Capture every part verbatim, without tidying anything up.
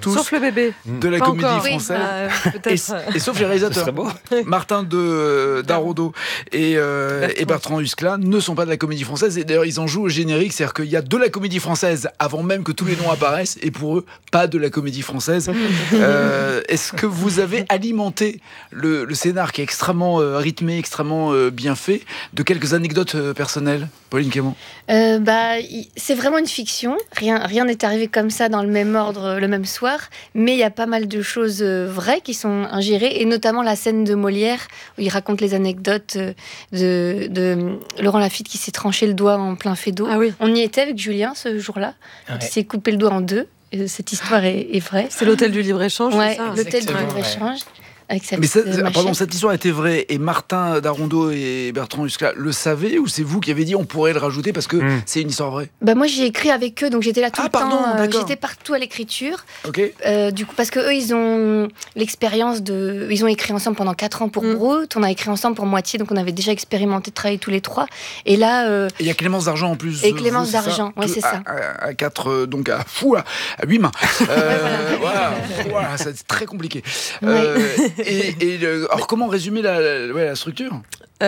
tous. Sauf le bébé. De la Pas comédie encore. française. Oui, bah, et, et sauf les réalisateurs. Martin de euh, Darondo et, euh, Bertrand. et Bertrand Huskla ne sont pas de la comédie française. Et d'ailleurs, ils en jouent au générique. C'est-à-dire qu'il y a de la comédie française avant même que tous les noms apparaissent. Et pour eux, pas de la comédie française. euh, est-ce que vous avez alimenté le, le scénar qui est extrêmement euh, rythmé, extrêmement euh, bien fait, de quelques anecdotes euh, personnelles? Pauline Clément. Euh, bah, y- c'est vraiment une fiction. Rien, rien n'est arrivé comme ça dans le même ordre, euh, le même soir. Mais il y a pas mal de choses euh, vraies qui sont ingérées, et notamment la scène de Molière où il raconte les anecdotes euh, de, de Laurent Lafitte qui s'est tranché le doigt en plein fait d'eau. Ah oui. On y était avec Julien ce jour-là. Ouais. Il s'est coupé le doigt en deux. Et cette histoire est, est vraie. C'est l'hôtel du libre-échange, Ouais, c'est ça l'hôtel du Exactement, libre-échange. Avec sa Mais petite, ça, euh, pardon, machette. cette histoire était vraie et Martin Darondo et Bertrand Huskla le savaient, ou c'est vous qui avez dit on pourrait le rajouter parce que Mm. c'est une histoire vraie? Bah moi j'ai écrit avec eux, donc j'étais là tout Ah, le pardon, temps. euh, d'accord. j'étais partout à l'écriture. Ok. Euh, du coup, parce que eux, ils ont l'expérience de. Ils ont écrit ensemble pendant quatre ans pour Mm. Brut. On a écrit ensemble pour Moitié, donc on avait déjà expérimenté de travailler tous les trois. Et là, euh, Et il y a Clémence d'Argent en plus. Et euh, Clémence vous, c'est ça d'Argent, ouais, Tout- c'est à- ça. À, à quatre, euh, donc à fou, à, à huit mains. Euh, voilà, voilà, c'est très compliqué. Euh, et et le- alors, comment résumer la, la, ouais, la structure?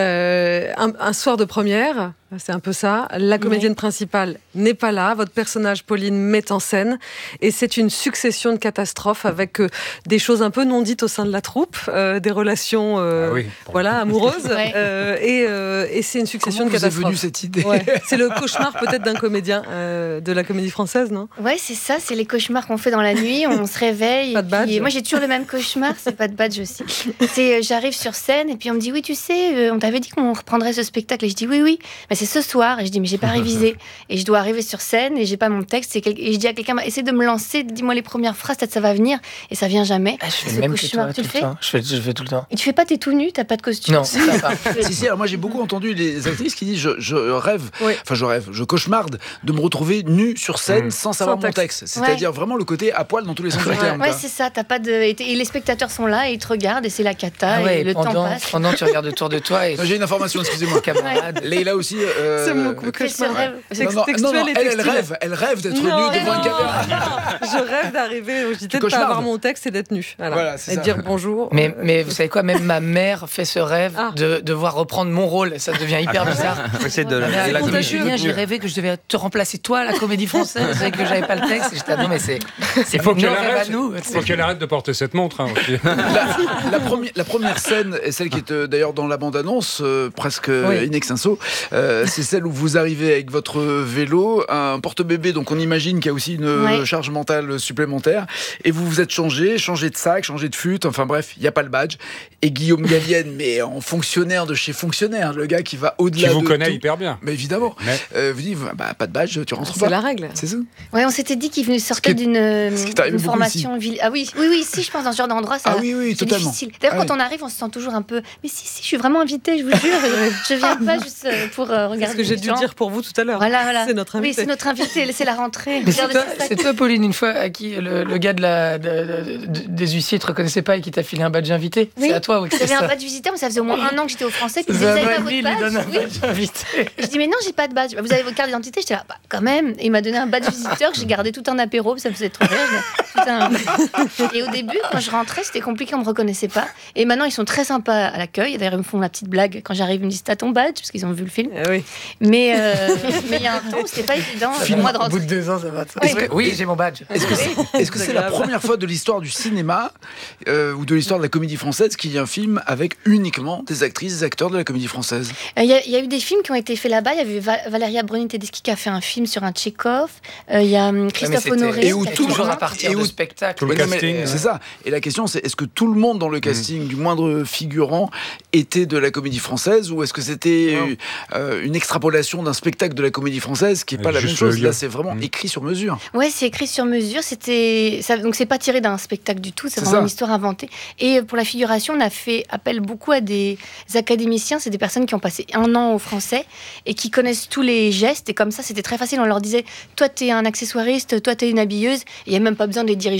Euh, un, un soir de première, c'est un peu ça. La comédienne principale n'est pas là. Votre personnage, Pauline, met en scène. Et c'est une succession de catastrophes avec euh, des choses un peu non dites au sein de la troupe, euh, des relations euh, Ah oui. voilà, amoureuses. Ouais. Euh, et, euh, et c'est une succession Comment de vous est catastrophes. venue cette idée? Ouais. C'est le cauchemar peut-être d'un comédien euh, de la comédie française, non? ouais, c'est ça, c'est les cauchemars qu'on fait dans la nuit. On se réveille. Pas et de puis- badge. Moi, j'ai toujours le même cauchemar. C'est pas de badge aussi. C'est euh, j'arrive sur scène et puis on me dit oui, tu sais, euh, on t'avait dit qu'on reprendrait ce spectacle. Et je dis oui, oui, mais c'est ce soir. Et je dis mais j'ai pas révisé. Et je dois arriver sur scène et j'ai pas mon texte. Et, quel- et je dis à quelqu'un, bah, essaie de me lancer, dis-moi les premières phrases, peut-être ça va venir. Et ça vient jamais. Ah, je fais Ce le même que cauchemar, toi, tu tout le le fais temps. Je fais, je fais tout le temps. Et tu fais pas, t'es tout nu, t'as pas de costume. Non, ça va. Si, si, alors moi j'ai beaucoup entendu les actrices qui disent je, je rêve, Oui. enfin je rêve, je cauchemarde de me retrouver nu sur scène Mmh. sans savoir Sans mon texte. texte. C'est-à-dire vraiment le côté à poil dans tous les sens du terme. Ouais, quoi. c'est ça, t'as pas de. Et et les spectateurs sont là et ils te regardent et c'est la cata Ah ouais, et le temps pendant, passe. pendant tu regardes autour de toi et Non, j'ai une information, excusez-moi. camarade. Leïla aussi. euh, C'est mon Fais ce cauchemar. rêve. C'est Non, non, textuel non, non, et elle, elle textuel. rêve, elle rêve d'être Non, nue devant non, une caméra. Je rêve d'arriver au J T, de pas cauchemardes. avoir mon texte et d'être nu. Voilà. Voilà, c'est et de ça. dire bonjour. Mais, mais vous savez quoi, même ma mère fait ce rêve Ah. de devoir reprendre mon rôle. Ça devient hyper bizarre. C'est de Ma mère, elle la dit, mais contagieux. Julien, j'ai rêvé que je devais te remplacer toi à la comédie française et que j'avais pas le texte. Et j'étais, ah non, mais c'est, c'est Il faut nos qu'elle rêves à arrête, nous. faut qu'elle arrête de porter cette montre. Hein, aussi. La, la première, la première scène, et celle qui est euh, d'ailleurs dans la bande-annonce, euh, presque euh, Oui. in extenso, euh, c'est celle où vous arrivez avec votre vélo, un porte-bébé, donc on imagine qu'il y a aussi une euh, Ouais. charge mentale supplémentaire, et vous vous êtes changé, changé de sac, changé de fut, enfin bref, il n'y a pas le badge. Et Guillaume Gallienne, mais en fonctionnaire de chez fonctionnaire, le gars qui va Qui au-delà vous de connaît tout. hyper bien. Mais évidemment, Mais euh, vous dites, bah, pas de badge, tu rentres C'est pas. la règle. C'est ça. Ouais, on s'était dit qu'il venait sortir qui est- d'une euh, ce qui est arrivé d'une beaucoup formation. ville- Ah oui, oui, oui, si, je pense dans ce genre d'endroit, ça. Ah oui, oui, c'est totalement. difficile. D'ailleurs, Ah quand oui. on arrive, on se sent toujours un peu. Mais si, si, je suis vraiment invitée, je vous jure. je viens pas juste euh, pour euh, regarder. C'est ce que j'ai les dû gens. dire pour vous tout à l'heure. Voilà, voilà. C'est notre Oui, invité. c'est notre invité, c'est la rentrée. Mais c'est Regardez toi, ce sac. c'est toi, Pauline, une fois à qui le, le gars de la, de- de- de- des huissiers te reconnaissait pas et qui t'a filé un badge invité. Oui. C'est à toi, oui. J'avais c'est un ça. badge visiteur, mais ça faisait au moins un an que j'étais au français. Puis Ça ils disaient, fait vous un avez an pas et demi, votre il lui donne un badge. Oui. badge invité. Je dis, mais non, j'ai pas de badge. Vous avez votre carte d'identité? J'étais là, bah, quand même. Et il m'a donné un badge visiteur que j'ai gardé tout un apéro, ça me faisait trop rire. Je dis, putain. Et au début, quand je rentrais, c'était compliqué, on me reconnaissait pas. Et maintenant, ils sont très sympas à l'accueil. D'ailleurs, ils me font la petite blague. Quand j'arrive, ils me disent, t'as ton badge? Parce qu'ils ont vu le film. Eh oui. Mais euh, mais il y a un temps où c'était pas évident pour moi de Au bout rentrer. de deux ans, ça va. Oui. Oui, oui, j'ai mon badge. Est-ce que c'est, est-ce que c'est la première fois de l'histoire du cinéma euh, ou de l'histoire de la comédie française qu'il y a un film avec uniquement des actrices, des acteurs de la comédie française? Il y, a- il y a eu des films qui ont été faits là-bas. Il y avait Va- Valéria Bruni-Tedeschi qui a fait un film sur un Tchekhov. Euh, Il y a hum, Christophe Ouais, mais c'était- Honoré. Et où c'était tout- toujours à partir et où- de spectacles. Tout le Ouais, non, mais, casting, euh, ouais. c'est ça. Et la question, c'est est-ce que tout le monde dans le casting, du moindre figurant, était de la comédie française, ou est-ce que c'était Non. euh, une extrapolation d'un spectacle de la comédie française qui est pas Avec la même juste le chose? lieu. Là, c'est vraiment Mmh. écrit sur mesure. Ouais, c'est écrit sur mesure. C'était ça, donc c'est pas tiré d'un spectacle du tout. C'est C'est vraiment ça. une histoire inventée. Et pour la figuration, on a fait appel beaucoup à des académiciens. C'est des personnes qui ont passé un an au français et qui connaissent tous les gestes. Et comme ça, c'était très facile. On leur disait, toi, t'es un accessoiriste, toi, t'es une habilleuse. Et il y a même pas besoin de les diriger.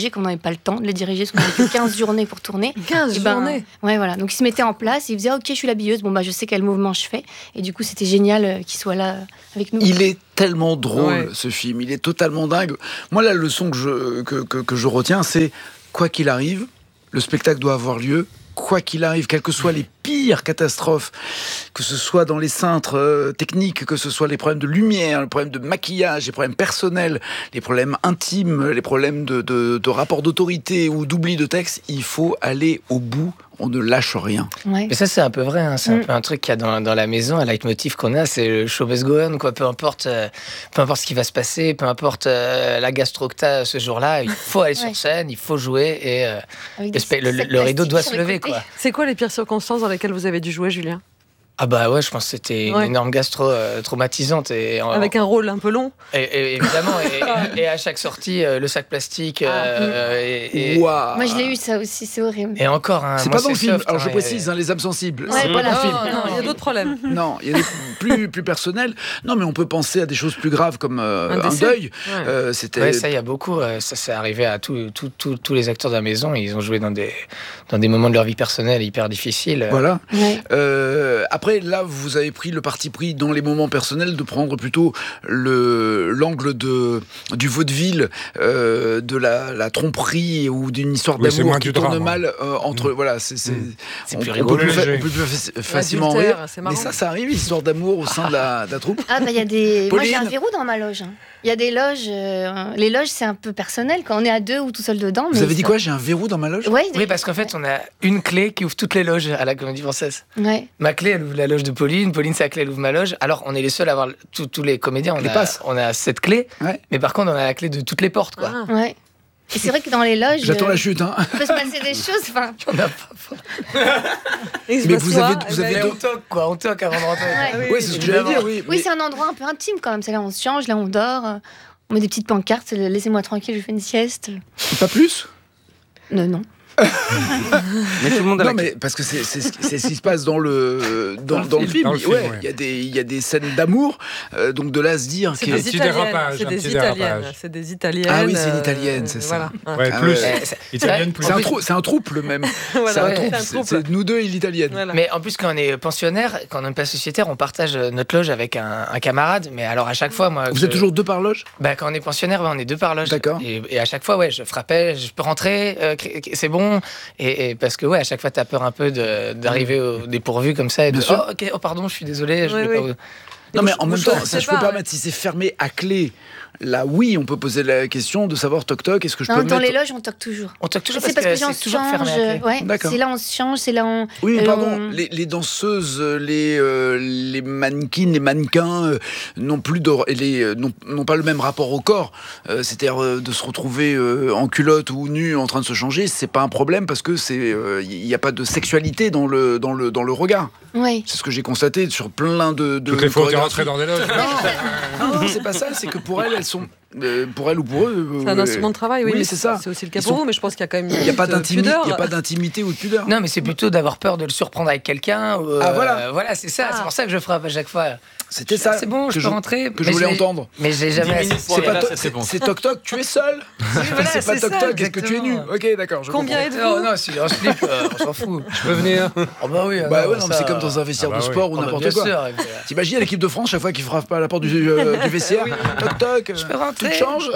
diriger, qu'on n'avait pas le temps de les diriger, parce qu'on avait que quinze journées pour tourner. quinze Et ben, journées ouais, voilà. Donc ils se mettaient en place, ils faisaient ok, je suis l'habilleuse, bon bah je sais quel mouvement je fais, et du coup c'était génial euh, qu'ils soient là euh, avec nous. Il est tellement drôle, Ouais. ce film. Il est totalement dingue. Moi, la leçon que je, que, que, que je retiens, c'est quoi qu'il arrive, le spectacle doit avoir lieu. Quoi qu'il arrive, quelles que soient les pires catastrophes, que ce soit dans les cintres euh, techniques, que ce soit les problèmes de lumière, les problèmes de maquillage, les problèmes personnels, les problèmes intimes, les problèmes de, de, de rapport d'autorité ou d'oubli de texte, il faut aller au bout. On ne lâche rien. Ouais. Mais ça, c'est un peu vrai. Hein. C'est Mm. un peu un truc qu'il y a dans, dans la maison, un leitmotiv qu'on a, c'est le show must go on, quoi. Peu importe, euh, peu importe ce qui va se passer, peu importe euh, la gastrocta ce jour-là, il faut aller Ouais. sur scène, il faut jouer et euh, Avec le, des spe- le- sacs le rideau plastiques doit sur se les lever, côtés. quoi. C'est quoi les pires circonstances dans lesquelles vous avez dû jouer, Julien? Ah bah ouais, je pense que c'était Ouais. une énorme gastro euh, traumatisante. Et, en- Avec un rôle un peu long. et, et évidemment, et, et à chaque sortie, euh, le sac plastique. euh, et, et, Waouh. Moi je l'ai eu ça aussi, c'est horrible. et encore, hein, C'est moi, pas dans le film. soft, Alors hein, je et- précise, hein, les âmes sensibles. Ouais, c'est voilà. pas dans le film. Non, non, il y a d'autres problèmes. Non, il y a des plus, plus personnels. Non, mais on peut penser à des choses plus graves comme euh, Un un, décès. deuil. Ouais. Euh, C'était. Ouais, ça, il y a beaucoup. euh, ça, c'est arrivé à tous tous- tous- tous les acteurs de la maison. Ils ont joué dans des, dans des moments de leur vie personnelle hyper difficiles. Voilà. Ouais. Euh, après, là, vous avez pris le parti pris dans les moments personnels de prendre plutôt le l'angle de du vaudeville, euh, de la, la tromperie ou d'une histoire Oui, c'est d'amour moins qui du tourne drame, mal euh, entre. Voilà, c'est c'est Mm. C'est on, plus on rigolo. peut plus, fa- léger. on peut plus fa- facilement L'adultère, rire. c'est marrant. Mais ça, ça arrive, histoire d'amour au sein de la, de la troupe. Ah bah il y a des. Moi j'ai un Pauline. verrou dans ma loge. hein. Il y a des loges. euh, Les loges c'est un peu personnel quand on est à deux ou tout seul dedans. Vous mais avez dit ça- quoi? J'ai un verrou dans ma loge. Ouais. Oui, parce qu'en fait, on a une clé qui ouvre toutes les loges à la Comédie Française. Ouais. Ma clé, elle ouvre la loge de Pauline. Pauline, sa clé, elle ouvre ma loge. Alors, on est les seuls à avoir le- tous- tous les comédiens. On Les a, passes. on a cette clé, Ouais. mais par contre, on a la clé de toutes les portes, quoi. Ah. Ouais. Et c'est vrai que dans les loges, J'attends euh, la chute. Hein. il peut se passer des choses. Enfin, On a pas. Et il se Mais passe vous quoi avez- Eh vous ben, avez Mais deux- on toque, quoi. On toque avant de rentrer. Ouais. Oui, c'est ce que j'allais dire. Oui, oui, mais- c'est un endroit un peu intime quand même. C'est là où on se change, là où on dort. euh, On met des petites pancartes. Laissez-moi tranquille, je fais une sieste. Pas plus. Non, non. Mais tout le monde a Non, la mais parce que c'est c'est ce qui c'est ce qui se passe dans le dans, dans le film. Dans le film, Ouais, ouais. il y a des il y a des scènes d'amour. euh, donc de là à se dire C'est que Un des petit italiennes. dérapage, C'est un des petit italiennes. dérapage. C'est des italiennes. Ah oui, c'est une euh, italienne, c'est ça. Voilà. Ouais, Ah plus. ouais. Euh, c'est- Italienne plus. c'est un plus. trou, c'est un trouble même. Voilà, c'est un ouais, trouble. c'est un C'est trouble. c'est nous deux et l'italienne. Voilà. Mais en plus, quand on est pensionnaire, quand on a une place sociétaire, on partage notre loge avec un, un camarade. Mais alors, à chaque fois, moi. Vous je- êtes toujours deux par loge. Bah, quand on est pensionnaire, ouais, on est deux par loge. D'accord. Et, et à chaque fois, ouais, je frappais, je peux rentrer, euh, cr- c'est bon. Et, et parce que, ouais, à chaque fois, t'as peur un peu de- d'arriver au dépourvu comme ça et de. Bien sûr. Oh, ok, oh, pardon, je suis désolé. Je Oui, voulais oui. pas... Non, mais en vous même temps, choisissez si je peux pas, me ouais. permettre, si c'est fermé à clé, là, oui, on peut poser la question de savoir toc toc. Est-ce que je Non, peux dans mettre les loges, on toque toujours. On toque toujours C'est parce, parce que, que les gens c'est se toujours fermé à changent. clé. Ouais. D'accord. C'est là où on se change, c'est là où on. Oui, mais euh, pardon, on- les, les danseuses, les, euh, les mannequins, les mannequins euh, n'ont plus de, et les, euh, n'ont, n'ont pas le même rapport au corps. Euh, c'est-à-dire euh, de se retrouver euh, en culotte ou nu en train de se changer, c'est pas un problème parce que c'est, il n'y a pas de sexualité dans le, dans le, dans le regard. Ouais. C'est ce que j'ai constaté sur plein de. de Toutes les fois où t'es chorégraphies. rentré dans des loges. Non, non, c'est pas ça. C'est que pour elles, elles sont, euh, pour elles ou pour eux. C'est un euh, instrument de travail, oui. oui, mais c'est ça. C'est aussi le cas Ils pour sont- vous, mais je pense qu'il y a quand même une Il n'y a pas petite d'intimité, pudeur. il y a pas d'intimité ou de pudeur. Non, mais c'est plutôt d'avoir peur de le surprendre avec quelqu'un. ou, euh, Ah, voilà. Voilà, c'est ça. Ah. C'est pour ça que je frappe à chaque fois. C'était ça. C'est bon, que je peux rentrer. Que je mais voulais l'ai- entendre. Mais j'ai jamais. minutes pour C'est aller pas là, to- cette c'est- réponse. c'est toc toc, tu es seul. voilà, c'est pas c'est toc ça, toc, est-ce que tu es nu? exactement. Ok, d'accord, je Combien comprends. êtes-vous Non, non, s'il est en slip, euh, on s'en fout. Je peux venir. Oh bah oui. Bah non, ouais, non, mais ça, c'est comme dans un vestiaire Ah bah de oui. sport ou oh bah n'importe bien quoi. sûr, et puis, euh, T'imagines l'équipe de France, chaque fois qu'ils frappent à la porte du, euh, du vestiaire, toc toc, Je peux euh, rentrer. tu te changes.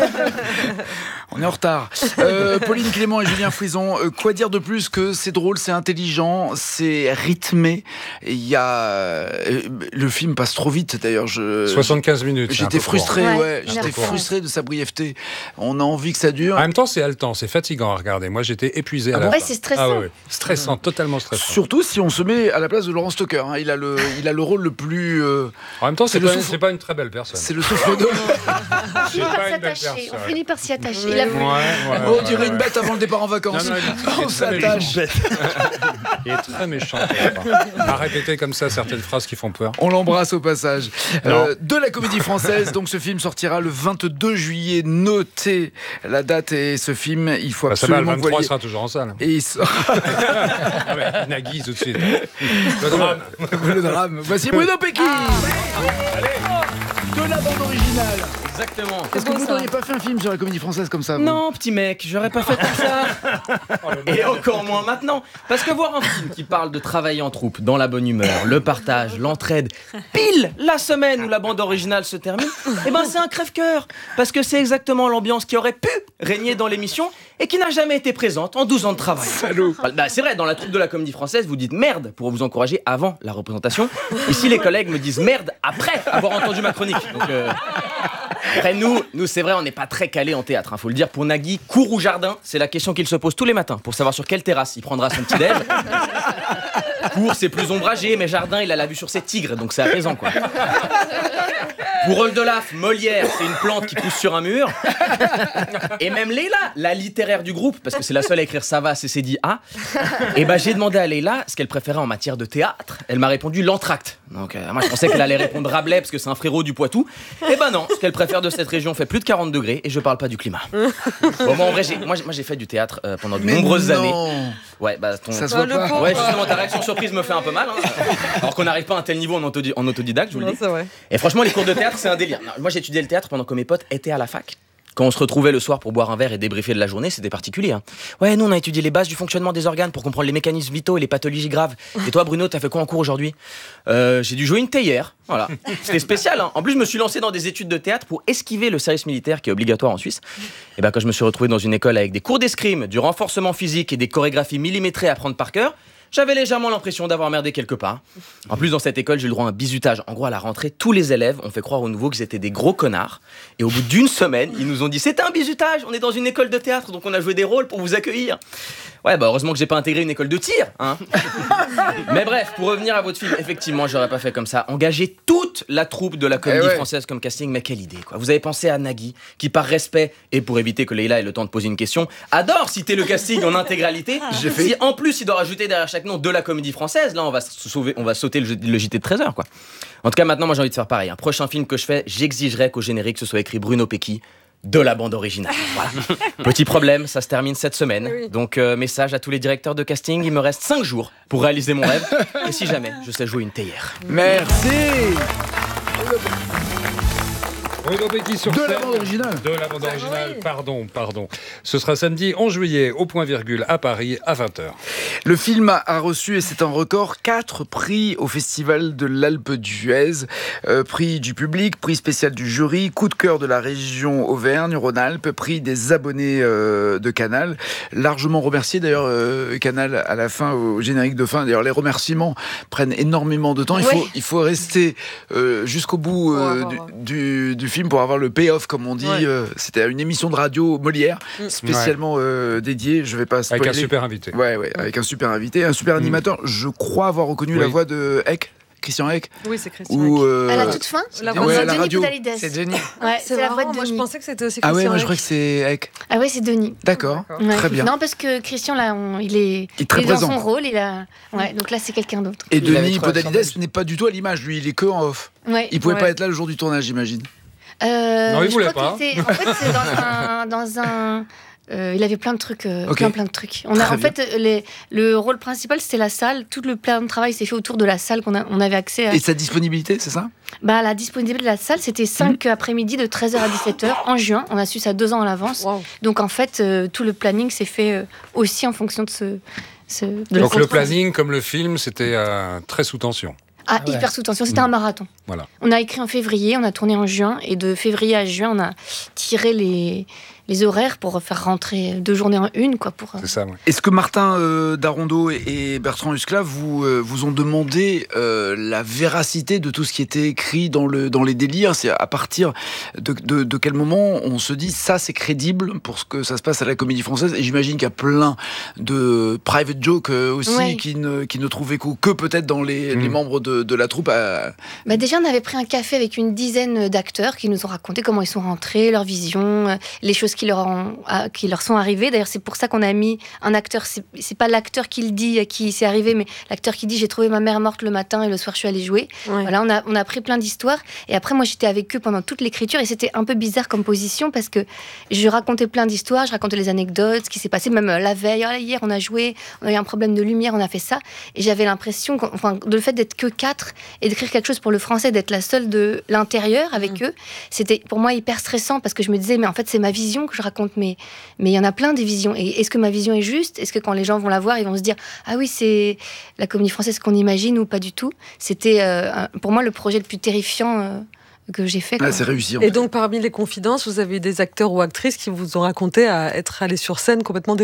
On est en retard. Euh, Pauline Clément et Julien Fouison, euh, quoi dire de plus que c'est drôle, c'est intelligent, c'est rythmé. Il y a euh, le film passe trop vite d'ailleurs. Je soixante-quinze minutes. c'est un J'étais peu court. frustré, ouais, Ouais, j'étais une heure trente. frustré de sa brièveté. On a envie que ça dure. En même temps, c'est haletant, c'est fatigant à regarder. Moi, j'étais épuisé à la Ouais, fin. c'est stressant. Ah ouais, ouais. Stressant, totalement stressant. Surtout si on se met à la place de Laurent Stocker. hein. Il, a le, il a le rôle le plus. euh, En même temps, c'est c'est le pas, souffle- c'est pas une très belle personne. c'est le souffle d'eau. On finit pas par une belle s'attacher. personne. On finit par s'y attacher. Ouais. Il a- Ouais, ouais, Oh, on ouais, dirait une ouais. bête avant le départ en vacances. Non, non, il est- il est on très s'attache. Il est très méchant. À répéter comme ça certaines phrases qui font peur. On l'embrasse au passage. Non. Euh, de la Comédie Française. Donc ce film sortira le vingt-deux juillet. Notez la date et ce film, il faut Bah, ça va, le absolument vingt-trois voyer. sera toujours en salle. Et il sort- Ah ouais, Nagui tout de suite. Le drame. le drame. Voici Bruno Pecky. Allez, deux de la bande originale. Exactement. Est-ce que vous n'auriez pas fait un film sur la comédie française comme ça vous Non, petit mec, j'aurais pas fait comme ça. Et encore moins maintenant. Parce que voir un film qui parle de travailler en troupe, dans la bonne humeur, le partage, l'entraide, pile la semaine où la bande originale se termine, eh ben c'est un crève-cœur. Parce que c'est exactement l'ambiance qui aurait pu régner dans l'émission et qui n'a jamais été présente en douze ans de travail. Salaud. Bah, c'est vrai, dans la troupe de la comédie française, vous dites merde pour vous encourager avant la représentation. Ici, les collègues me disent merde après avoir entendu ma chronique. Donc, euh... Après, nous, nous c'est vrai, on n'est pas très calés en théâtre, hein, faut le dire. Pour Nagui, cour ou jardin, c'est la question qu'il se pose tous les matins pour savoir sur quelle terrasse il prendra son petit-déj. Cour, c'est plus ombragé, mais jardin, il a la vue sur ses tigres, donc c'est apaisant, quoi. Pour Oldelaf, Molière, c'est une plante qui pousse sur un mur. Et même Leïla, la littéraire du groupe, parce que c'est la seule à écrire ça va, c'est dit A. Et bah j'ai demandé à Leïla ce qu'elle préférait en matière de théâtre. Elle m'a répondu l'entracte. Donc euh, moi je pensais qu'elle allait répondre Rabelais parce que c'est un frérot du Poitou. Et bah non, ce qu'elle préfère de cette région fait plus de quarante degrés et je parle pas du climat. Bon, moi en vrai, j'ai, moi, j'ai, moi j'ai fait du théâtre euh, pendant de Mais nombreuses non. années. Ouais, bah ton. Ça se voit pas. Ouais, justement, ta réaction surprise me fait un peu mal. Hein. Alors qu'on n'arrive pas à un tel niveau en, autodi- en autodidacte, je vous le Non, dis. c'est vrai. Et franchement, les cours de théâtre, c'est un délire. Non, moi, j'ai étudié le théâtre pendant que mes potes étaient à la fac. Quand on se retrouvait le soir pour boire un verre et débriefer de la journée, c'était particulier. Hein. Ouais, nous, on a étudié les bases du fonctionnement des organes pour comprendre les mécanismes vitaux et les pathologies graves. Et toi, Bruno, t'as fait quoi en cours aujourd'hui ? euh, J'ai dû jouer une théière. Voilà. C'était spécial. Hein. En plus, je me suis lancé dans des études de théâtre pour esquiver le service militaire qui est obligatoire en Suisse. Et ben, quand je me suis retrouvé dans une école avec des cours d'escrime, du renforcement physique et des chorégraphies millimétrées à apprendre par cœur, j'avais légèrement l'impression d'avoir merdé quelque part. En plus, dans cette école, j'ai eu le droit à un bizutage. En gros, à la rentrée, tous les élèves ont fait croire aux nouveaux qu'ils étaient des gros connards. Et au bout d'une semaine, ils nous ont dit « C'est un bizutage, on est dans une école de théâtre, donc on a joué des rôles pour vous accueillir. » Ouais, bah heureusement que j'ai pas intégré une école de tir, hein. Mais bref, pour revenir à votre film, effectivement, j'aurais pas fait comme ça. Engager toute la troupe de la comédie Eh ouais. française comme casting, mais quelle idée, quoi. Vous avez pensé à Nagui, qui par respect, et pour éviter que Leïla ait le temps de poser une question, adore citer le casting en intégralité. J'ai fait- Si en plus il doit rajouter derrière chaque nom de la comédie française, là on va, se sauver, on va sauter le, le J T de treize heures, quoi. En tout cas, maintenant, moi j'ai envie de faire pareil. Un prochain film que je fais, j'exigerai qu'au générique ce soit écrit Bruno Pecky. De la bande originale. Voilà. Petit problème, ça se termine cette semaine. Oui. Donc, euh, message à tous les directeurs de casting, il me reste cinq jours pour réaliser mon rêve. Et si jamais, je sais jouer une théière. Merci. Bruno Pecky sur De la scène. bande originale. De la bande originale, oui. pardon, pardon. Ce sera samedi onze juillet au point virgule à Paris à vingt heures. Le film a reçu, et c'est un record, quatre prix au Festival de l'Alpe d'Huez. Euh, prix du public, prix spécial du jury, coup de cœur de la région Auvergne-Rhône-Alpes, prix des abonnés euh, de Canal. Largement remercié d'ailleurs euh, Canal à la fin, au générique de fin. D'ailleurs, les remerciements prennent énormément de temps. Il faut, Ouais. il faut rester euh, jusqu'au bout euh, Pour du, avoir- du, du film pour avoir le payoff, comme on dit. Ouais. Euh, C'était une émission de radio Molière, Mm. spécialement euh, dédiée. Je vais pas spoiler. Avec un super invité. Ouais, ouais, avec un super invité, un super animateur. Je crois avoir reconnu Oui. la voix de Eck, Christian Eck. Oui, c'est Christian. Ou euh, À la toute fin, La ouais, voix à de la Denis radio. Podalides. C'est Denis. Ouais, C'est c'est la marrant, voix de moi je Denis. pensais que c'était aussi Ah Christian. ouais, moi je Eck. crois que c'est Eck. Ah ouais, c'est Denis. D'accord, Ouais. très bien. Non, parce que Christian, là, on- il est, Il est très il est dans présent. son rôle. Il a... ouais, donc là, c'est quelqu'un d'autre. Et Il avait Denis trois accents Podalides belges. n'est pas du tout à l'image, lui, il est que en off. Ouais. Il pouvait Ouais. pas être là le jour du tournage, j'imagine. Euh, Non, il je voulait crois pas. qu'il était- En fait, c'est dans un. Dans un euh, il avait plein de trucs, euh, Ok. plein plein de trucs. On a, Très en fait, euh, les, le rôle principal c'était la salle. Tout le plan de travail s'est fait autour de la salle qu'on a, on avait accès à. Et sa disponibilité, c'est ça? Bah, la disponibilité de la salle, c'était cinq après-midi de treize heures à dix-sept heures en juin. On a su ça deux ans à l'avance. Waouh. Donc en fait, euh, tout le planning s'est fait euh, aussi en fonction de ce. ce de la Donc le salle. planning, comme le film, c'était euh, très sous tension. Ah, Ah ouais. hyper sous tension. C'était un marathon. Voilà. On a écrit en février, on a tourné en juin, et de février à juin, on a tiré les, les horaires pour faire rentrer deux journées en une, quoi. Pour, euh, C'est ça, ouais. Est-ce que Martin euh, Darondeau et, et Bertrand Huskla vous, euh, vous ont demandé euh, la véracité de tout ce qui était écrit dans, le, dans les délires? C'est à partir de, de, de quel moment on se dit ça c'est crédible pour ce que ça se passe à la Comédie Française? Et j'imagine qu'il y a plein de private jokes euh, aussi Ouais. qui, ne, qui ne trouvent écho que peut-être dans les, Mm. les membres de, de la troupe. À... Bah déjà, on avait pris un café avec une dizaine d'acteurs qui nous ont raconté comment ils sont rentrés, leur vision, euh, les choses choses qui leur, ont, à, qui leur sont arrivées. D'ailleurs, c'est pour ça qu'on a mis un acteur. C'est, c'est pas l'acteur qui le dit, à qui c'est arrivé, mais l'acteur qui dit j'ai trouvé ma mère morte le matin et le soir je suis allée jouer. Ouais. Voilà, on a, on a appris plein d'histoires. Et après, moi, j'étais avec eux pendant toute l'écriture et c'était un peu bizarre comme position parce que je racontais plein d'histoires, je racontais les anecdotes, ce qui s'est passé, même la veille. Oh, hier, on a joué, on a eu un problème de lumière, on a fait ça. Et j'avais l'impression, enfin, de le fait d'être que quatre et d'écrire quelque chose pour le français, d'être la seule de l'intérieur avec mmh. eux, c'était pour moi hyper stressant parce que je me disais, mais en fait, c'est ma vision que je raconte, mais mais il y en a plein des visions. Et est-ce que ma vision est juste ? Est-ce que quand les gens vont la voir, ils vont se dire, ah oui, c'est la comédie française qu'on imagine ou pas du tout ? C'était euh, pour moi le projet le plus terrifiant euh, que j'ai fait. Ah, c'est réussi. Et donc, parmi les confidences, vous avez eu des acteurs ou actrices qui vous ont raconté à être allés sur scène complètement